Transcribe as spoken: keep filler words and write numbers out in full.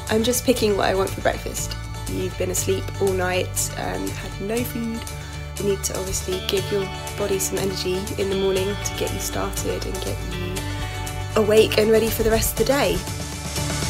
I'm just picking what I want for breakfast. You've been asleep all night and had no food. You need to obviously give your body some energy in the morning to get you started and get you awake and ready for the rest of the day.